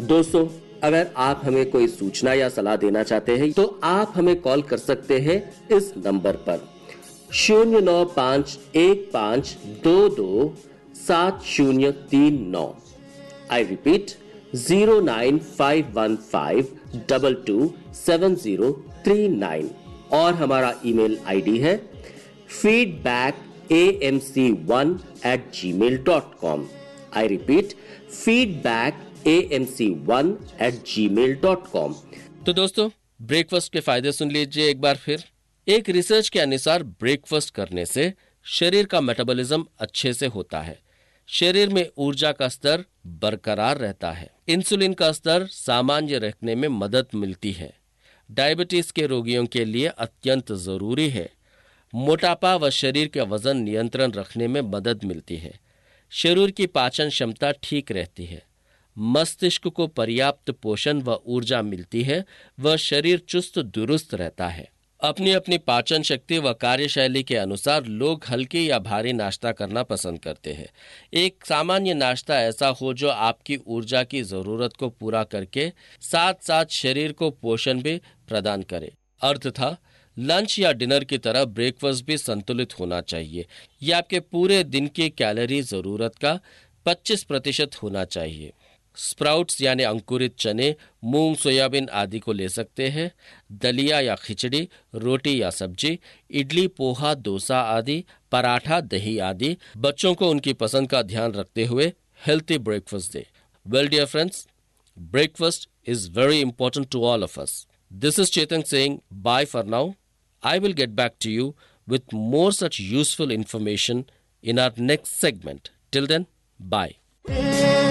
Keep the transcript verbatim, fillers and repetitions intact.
दोस्तों, अगर आप हमें कोई सूचना या सलाह देना चाहते हैं तो आप हमें कॉल कर सकते हैं इस नंबर पर शून्य नौ पाँच एक पाँच दो दो सात शून्य तीन नौ। I repeat zero nine five one five double two seven zero three nine. और हमारा ईमेल आईडी है feedback A M C one eight ji mail dot com. I repeat feedback A M C one eight ji mail dot com. तो दोस्तों, breakfast के फायदे सुन लीजिए एक बार फिर। एक रिसर्च के अनुसार ब्रेकफास्ट करने से शरीर का मेटाबॉलिज्म अच्छे से होता है, शरीर में ऊर्जा का स्तर बरकरार रहता है, इंसुलिन का स्तर सामान्य रखने में मदद मिलती है, डायबिटीज के रोगियों के लिए अत्यंत जरूरी है, मोटापा व शरीर के वजन नियंत्रण रखने में मदद मिलती है, शरीर की पाचन क्षमता ठीक रहती है, मस्तिष्क को पर्याप्त पोषण व ऊर्जा मिलती है व शरीर चुस्त दुरुस्त रहता है। अपनी अपनी पाचन शक्ति व कार्यशैली के अनुसार लोग हल्की या भारी नाश्ता करना पसंद करते हैं। एक सामान्य नाश्ता ऐसा हो जो आपकी ऊर्जा की जरूरत को पूरा करके साथ साथ शरीर को पोषण भी प्रदान करे। अर्थ था लंच या डिनर की तरह ब्रेकफास्ट भी संतुलित होना चाहिए। यह आपके पूरे दिन की कैलोरी जरूरत का पच्चीस प्रतिशत होना चाहिए। स्प्राउट्स यानी अंकुरित चने, मूंग, सोयाबीन आदि को ले सकते हैं। दलिया या खिचड़ी, रोटी या सब्जी, इडली, पोहा, डोसा आदि, पराठा, दही आदि बच्चों को उनकी पसंद का ध्यान रखते हुए healthy breakfast they. Well dear friends, breakfast is very important to all of us. This is Chetan saying bye for now. I will get back to you with more such useful information in our next segment. Till then, bye.